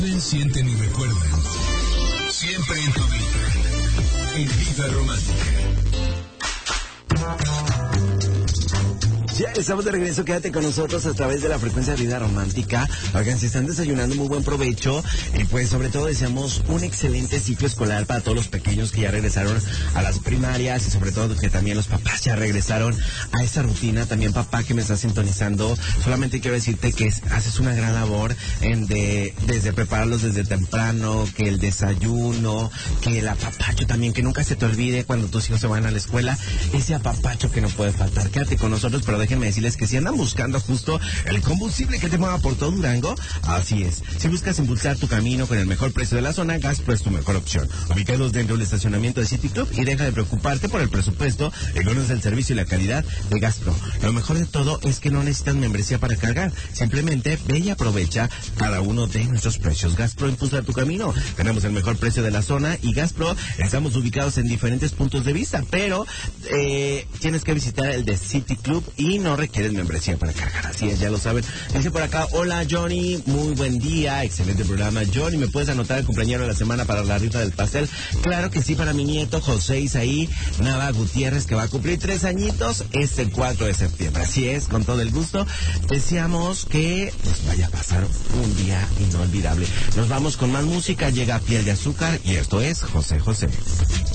Sienten y recuerdan. Siempre en tu vida. En Vida Romántica. Ya estamos de regreso, quédate con nosotros a través de la frecuencia de Vida Romántica. Oigan, si están desayunando, muy buen provecho. Y pues sobre todo deseamos un excelente ciclo escolar para todos los pequeños que ya regresaron a las primarias y sobre todo que también los papás ya regresaron a esa rutina. También papá que me está sintonizando, solamente quiero decirte que haces una gran labor desde prepararlos desde temprano, que el desayuno, que el apapacho también, que nunca se te olvide cuando tus hijos se van a la escuela, ese apapacho que no puede faltar. Quédate con nosotros, pero déjenme decirles que si andan buscando justo el combustible que te mueva por todo Durango, así es. Si buscas impulsar tu camino con el mejor precio de la zona, Gaspro es tu mejor opción. Ubicados dentro del estacionamiento de City Club y deja de preocuparte por el presupuesto y conoce el servicio y la calidad de Gaspro. Lo mejor de todo es que no necesitas membresía para cargar. Simplemente ve y aprovecha cada uno de nuestros precios. Gaspro impulsa tu camino. Tenemos el mejor precio de la zona y Gaspro estamos ubicados en diferentes puntos de vista, pero tienes que visitar el de City Club y no requieren membresía para cargar, así es, ya lo saben. Dice por acá, hola Johnny, muy buen día, excelente programa. Johnny, ¿me puedes anotar el cumpleañero de la semana para la rifa del pastel? Claro que sí, para mi nieto José Isaí Nava Gutiérrez, que va a cumplir 3 añitos este 4 de septiembre. Así es, con todo el gusto. Deseamos que pues vaya a pasar un día inolvidable. Nos vamos con más música, llega Piel de Azúcar y esto es José José.